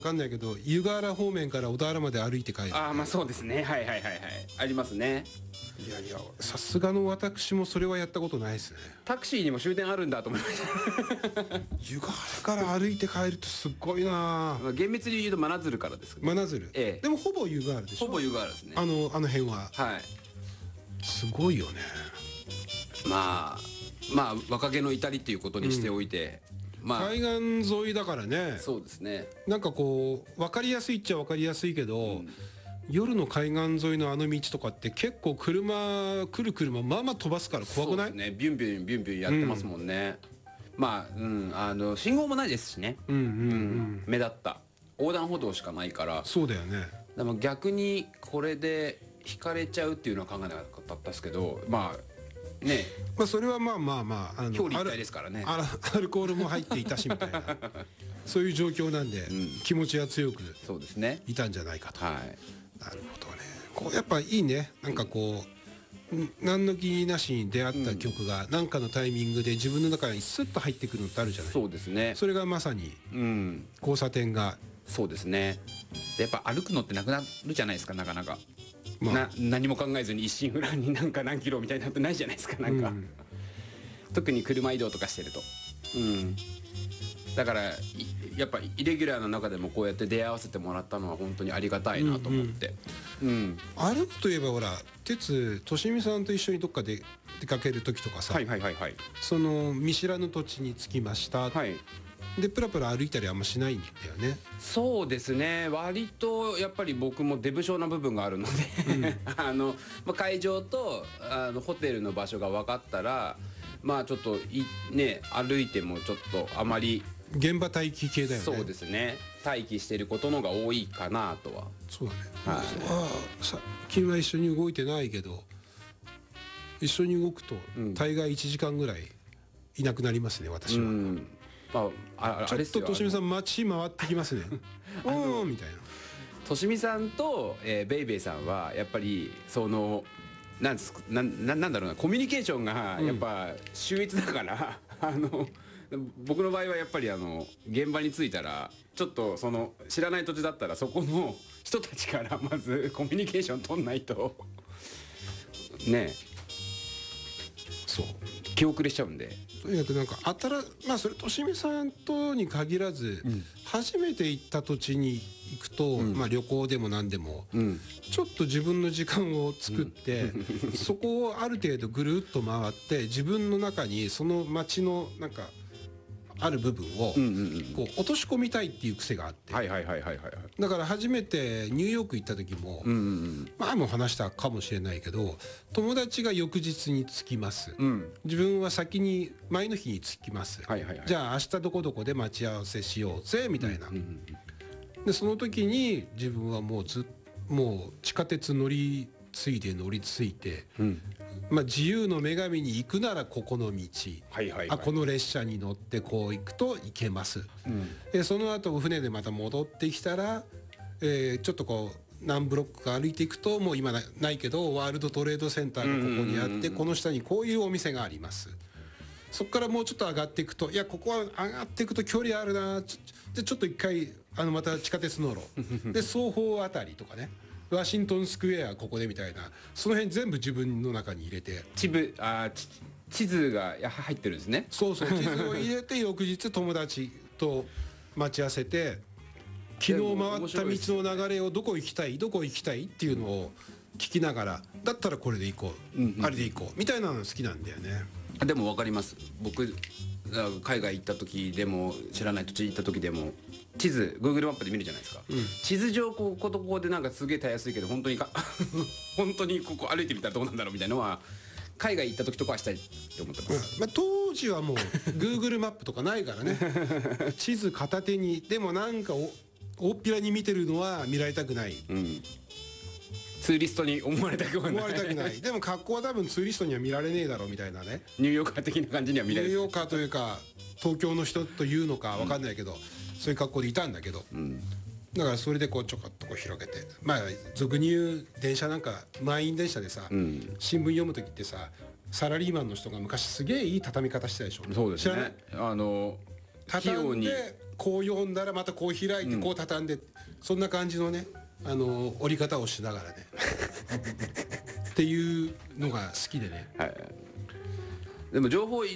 分かんないけど湯河原方面から小田原まで歩いて帰る。 まあそうですね、はいはいはいはい、ありますね。 いやいや、さすがの私もそれはやったことないですね。 タクシーにも終電あるんだと思いました湯河原から歩いて帰るとすっごいな。 厳密に言うと真鶴からですけど、 真鶴、でもほぼ湯河原でしょ。 ほぼ湯河原ですね、 あの辺は。 はい、 すごいよね。 まあ若気の至りっていうことにしておいて、 海岸沿いだからね。 そうですね、 なんかこう分かりやすいっちゃ分かりやすいけど、夜の海岸沿いのあの道とかって結構来る車まあまあ飛ばすから怖くない？ そうですね、ビュンビュンビュンビュンやってますもんね。信号もないですしね。目立った横断歩道しかないから。 そうだよね。 でも逆にこれで引かれちゃうっていうのは考えなかったですけど、ね、 それはまあ表裏一体ですからね。 アルコールも入っていたしみたいなそういう状況なんで、気持ちは強くそうですね、 いたんじゃないかと。 はい、 なるほどね。こうやっぱいいね。なんかこう何の気なしに出会った曲が何かのタイミングで自分の中にスッと入ってくるのってあるじゃない。 そうですね。 それがまさに交差点が。 そうですね。でやっぱ歩くのってなくなるじゃないですか、なかなか。何も考えずに一心不乱になんか何キロみたいになってないじゃないですか、なんか、特に車移動とかしてると、だからやっぱイレギュラーの中でもこうやって出会わせてもらったのは本当にありがたいなと思って、 歩くといえばほらとしみさんと一緒にどっかで出かける時とかさ、その見知らぬ土地に着きました、でプラプラ歩いたりあんましないんだよね。 そうですね、割とやっぱり僕も出不精な部分があるので、会場とホテルの場所が分かったらちょっと歩いてもちょっとあまり現場待機系だよね。 そうですね、待機してることのが多いかなとは。 そうだね、君は一緒に動いてないけど一緒に動くと大概1時間ぐらいいなくなりますね、私は。ちょっととしみさん街回ってきますねみたいな。 としみさんと、ベイベーさんはやっぱりそのなんだろうな、コミュニケーションがやっぱ秀逸だから、僕の場合はやっぱり現場に着いたらちょっとその知らない土地だったらそこの人たちからまずコミュニケーション取んないとね、 そう気遅れしちゃうんで。 とにかくなんかそれとしみさんとに限らず、初めて行った土地に行くと、旅行でも何でも、ちょっと自分の時間を作って、そこをある程度ぐるっと回って自分の中にその街のなんかある部分をこう落とし込みたいっていう癖があって、だから初めてニューヨーク行った時も、前も話したかもしれないけど、友達が翌日に着きます、自分は先に前の日に着きます、じゃあ明日どこどこで待ち合わせしようぜみたいな、でその時に自分はもう地下鉄乗り継いで、自由の女神に行くならここの道、この列車に乗ってこう行くと行けます、でその後船でまた戻ってきたら、ちょっとこう何ブロックか歩いていくと、もう今ないけどワールドトレードセンターがここにあって、この下にこういうお店があります。そこからもうちょっと上がっていくと、いやここは上がっていくと距離あるな、ちょっと一回また地下鉄乗ろうで双方あたりとかね、ワシントンスクエアここでみたいな、その辺全部自分の中に入れて、 地図が入ってるんですね。 そう地図を入れて翌日友達と待ち合わせて、昨日回った道の流れをどこ行きたいっていうのを聞きながら、だったらこれで行こう、あれで行こうみたいなの好きなんだよね。 でも分かります。僕海外行った時でも知らない土地行った時でも地図 Google マップで見るじゃないですか、地図上こことここでなんかすげえたやすいけど本当にここ歩いてみたらどうなんだろうみたいなのは海外行った時とかはしたいって思ってます、 当時はもう Google マップとかないからね地図片手に、でもなんか大っぴらに見てるのは見られたくない、 ツーリストに思われたくない。 でも格好は多分ツーリストには見られねえだろうみたいなね。 ニューヨーカー的な感じには見られる。 ニューヨーカーというか東京の人というのか分かんないけど、そういう格好でいたんだけど、だからそれでこうちょこっとこう広げて、俗に言う電車なんか満員電車でさ、新聞読む時ってさ、サラリーマンの人が昔すげえいい畳み方してたでしょ。 そうですね。 畳んでこう読んだらまたこう開いてこう畳んで、そんな感じのね折り方をしながらねっていうのが好きでね。 はい、でも情報